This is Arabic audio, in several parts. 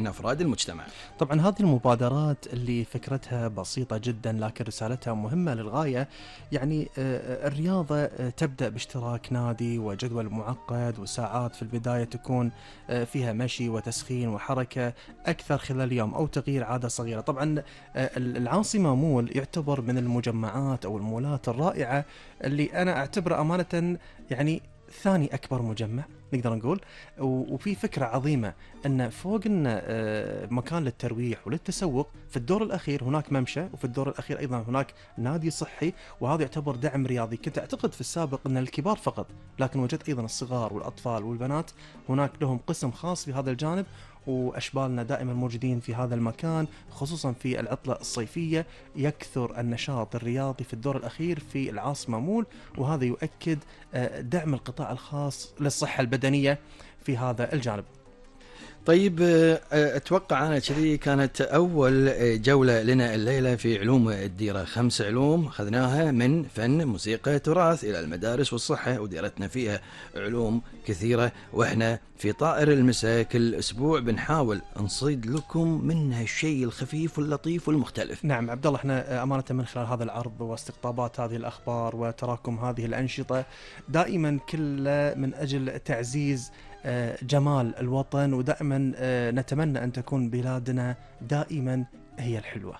بين أفراد المجتمع. طبعا هذه المبادرات اللي فكرتها بسيطة جدا لكن رسالتها مهمة للغاية. يعني الرياضة تبدأ باشتراك نادي وجدول معقد وساعات في البداية تكون فيها مشي وتسخين وحركة أكثر خلال اليوم أو تغيير عادة صغيرة. طبعا العاصمة مول يعتبر من المجمعات أو المولات الرائعة اللي أنا أعتبره أمانة يعني ثاني أكبر مجمع نقدر نقول. وفي فكرة عظيمة أن فوق أن مكان للترويح وللتسوق، في الدور الأخير هناك ممشى، وفي الدور الأخير أيضا هناك نادي صحي، وهذا يعتبر دعم رياضي. كنت أعتقد في السابق أن الكبار فقط، لكن وجدت أيضا الصغار والأطفال والبنات هناك لهم قسم خاص في هذا الجانب، وأشبالنا دائما موجودين في هذا المكان خصوصا في العطلة الصيفية. يكثر النشاط الرياضي في الدور الأخير في العاصمة مول، وهذا يؤكد دعم القطاع الخاص للصحة البدنية في هذا الجانب. طيب أتوقع أنا كذي كانت أول جولة لنا الليلة في علوم الديرة. 5 علوم أخذناها من فن موسيقى تراث إلى المدارس والصحة، وديرتنا فيها علوم كثيرة، وإحنا في طائر المساء كل أسبوع بنحاول نصيد لكم منها الشيء الخفيف واللطيف والمختلف. نعم عبد الله، احنا أمانة من خلال هذا العرض واستقطابات هذه الأخبار وتراكم هذه الأنشطة دائما كله من أجل تعزيز جمال الوطن، ودائما نتمنى أن تكون بلادنا دائما هي الحلوة.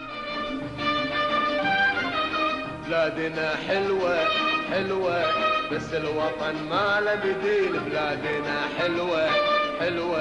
بلادنا حلوة حلوة بس الوطن ما له بديل. بلادنا حلوة حلوة